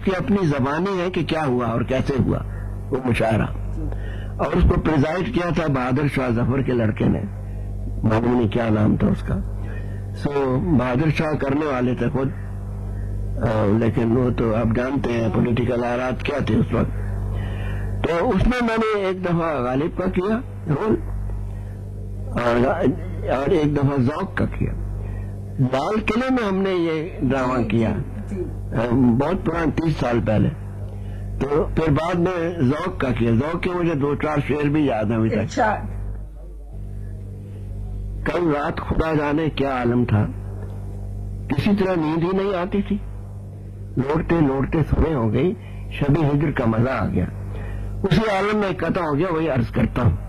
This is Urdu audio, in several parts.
کی اپنی زبانی ہے کہ کیا ہوا اور کیسے ہوا وہ مشاعرہ. اور اس کو پریزائڈ کیا تھا بہادر شاہ ظفر کے لڑکے نے, معلوم نہیں کیا نام تھا اس کا. بہادر شاہ کرنے والے تھے خود, لیکن وہ تو آپ جانتے ہیں پولیٹیکل حالات کیا تھے اس وقت. تو اس میں میں نے ایک دفعہ غالب کا کیا رول اور ایک دفعہ ذوق کا کیا. لال قلعے میں ہم نے یہ ڈرامہ کیا بہت پرانا 30 سال پہلے. تو پھر بعد میں ذوق کا کیا. ذوق کے مجھے 2-4 شعر بھی یاد ہیں ابھی تک. کل رات خدا جانے کیا عالم تھا, کسی طرح نیند ہی نہیں آتی تھی, لوٹتے لوٹتے صبح ہو گئی, شب ہجر کا مزہ آ گیا. اسی عالم میں قطع ہو گیا, وہی عرض کرتا ہوں.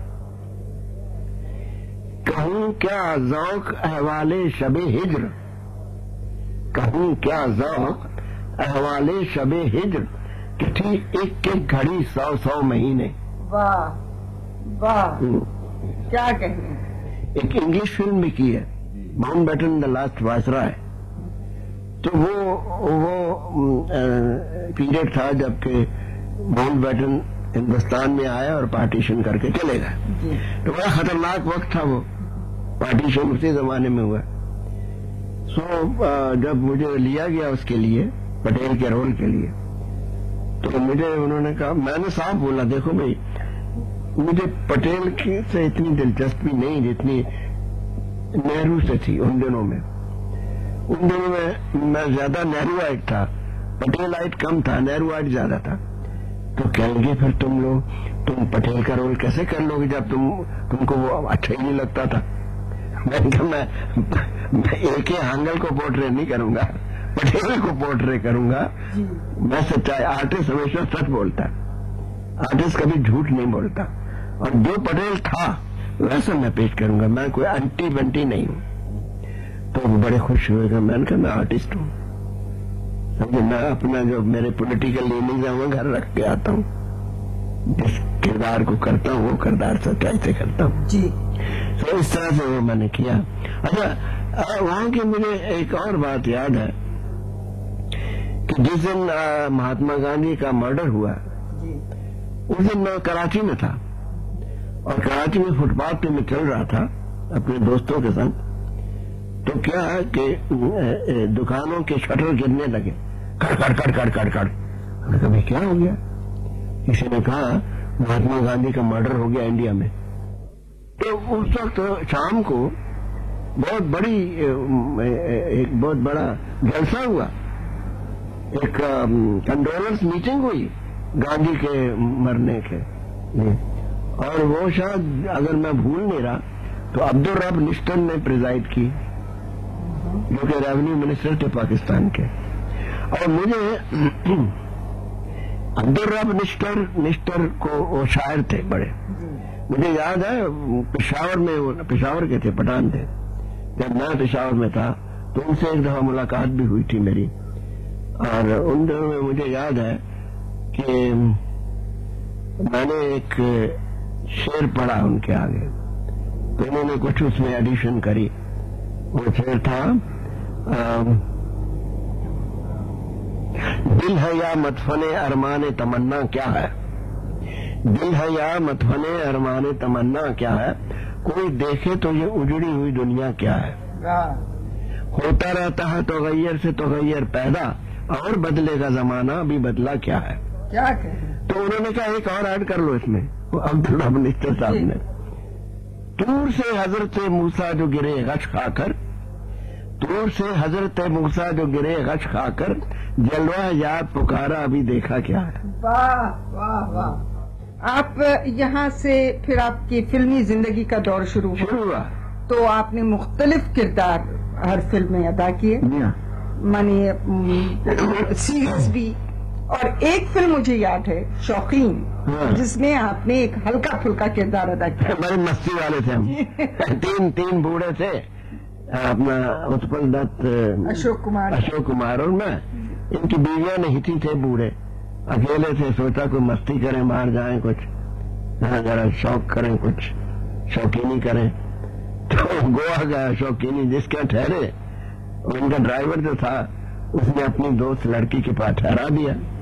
کہوں کیا ذوق احوال شب ہجر, کہوں کیا ذوق احوال شب ہجر, کہ تھی ایک ایک گھڑی 100 مہینے. واہ واہ کیا کہیں. ایک انگلش فلم بھی کی ہے, Mount beaten the last viceroy. تو وہ پیریڈ تھا جب کہ ماؤنٹ بیٹن ہندوستان میں آیا اور پارٹیشن کر کے چلے گئے. تو بڑا خطرناک وقت تھا وہ, پارٹیشن اسی زمانے میں ہوا. جب مجھے لیا گیا اس کے لیے پٹیل کے رول کے لیے, تو مجھے انہوں نے کہا, میں نے صاف بولا دیکھو بھائی مجھے پٹیل سے اتنی دلچسپی نہیں جتنی نہرو سے تھی ان دنوں میں. ان دنوں میں زیادہ نہرو آئٹ تھا, پٹیل آئٹ کم تھا, نہرو آئٹ زیادہ تھا. تو کہیں گے پھر تم پٹیل کا رول کیسے کر لو گے جب تم کو وہ اچھا ہی نہیں لگتا تھا. میں نے کہا میں ایک ہی ہانگل کو پورٹرے نہیں کروں گا, پٹیل کو پورٹرے کروں گا. میں سچائی, آرٹسٹ ہمیشہ سچ بولتا ہے, آرٹسٹ کبھی جھوٹ نہیں بولتا, اور جو پٹیل تھا ویسا میں پیش کروں گا, میں کوئی انٹی بنٹی نہیں ہوں. تو وہ بڑے خوش ہوئے گا. میں نے کہا میں آرٹسٹ ہوں, سمجھے, میں اپنا جو میرے پولیٹیکل لیونگ ہے وہ گھر رکھ کے آتا ہوں, جس کردار کو کرتا ہوں وہ کردار سچائی سے کرتا ہوں. جی تو اس طرح سے وہ میں نے کیا. اچھا وہاں کی مجھے ایک اور بات یاد ہے کہ جس دن مہاتما گاندھی کا مرڈر ہوا اس دن میں کراچی میں تھا, اور کراچی میں فٹ پاتھ پہ میں چل رہا تھا اپنے دوستوں کے ساتھ. تو کیا ہے کہ دکانوں کے شٹر گرنے لگے, کڑ کڑ کڑ کڑ کڑ کڑ. میں نے کہا بھائی کیا ہو گیا؟ کسی نے کہا مہاتما گاندھی کا مرڈر ہو گیا انڈیا میں. تو اس وقت شام کو بہت بڑا جلسہ ہوا, ایک کنڈولنس میٹنگ ہوئی گاندھی کے مرنے کے, اور وہ شاید اگر میں بھول نہیں رہا تو عبدالرب نشتر نے پریزائڈ کی, جو کہ ریونیو منسٹر تھے پاکستان کے. اور مجھے عبدالرب نشتر کو وہ شاعر تھے بڑے, مجھے یاد ہے پشاور کے تھے, پٹھان تھے. جب میں پشاور میں تھا تو ان سے ایک دفعہ ملاقات بھی ہوئی تھی میری, اور ان دنوں میں مجھے یاد ہے کہ میں نے ایک شعر پڑھا ان کے آگے, تو انہوں نے کچھ اس میں ایڈیشن کری. وہ شعر تھا, دل ہے یا مدفن ارمان تمنا کیا ہے, دل ہے یا مدفن ارمان تمنا کیا ہے, کوئی دیکھے تو یہ اجڑی ہوئی دنیا کیا ہے, ہوتا رہتا ہے تو غیر سے تو غیر پیدا, اور بدلے گا زمانہ بھی بدلا کیا ہے. کیا کہیں. تو انہوں نے کہا ایک اور ایڈ کر لو اس میں, عبدالرب نشتر صاحب نے, دور سے حضرت موسیٰ جو گرے غش کھا کر, دور سے حضرت موسیٰ جو گرے غش کھا کر, جلوہ یاد پکارا ابھی دیکھا کیا ہے. واہ واہ واہ. آپ یہاں سے پھر آپ کی فلمی زندگی کا دور شروع ہوا, تو آپ نے مختلف کردار ہر فلم میں ادا کیے, مانی سیریز بھی, اور ایک فلم مجھے یاد ہے شوقین, جس میں آپ نے ایک ہلکا پھلکا کردار ادا کیا. بڑے مستی والے تھے ہم, تین بوڑھے تھے, اپنا اتپل دت, اشوک کمار اور میں. ان کی بیویاں نہیں تھے بوڑھے, اکیلے تھے. سوچا کوئی مستی کریں, باہر جائیں, کچھ ذرا شوق کریں, کچھ شوقینی کریں. تو گوا گیا شوقینی, جس کے ٹھہرے ان کا ڈرائیور جو تھا اس نے اپنی دوست لڑکی کے پاس ٹھہرا دیا.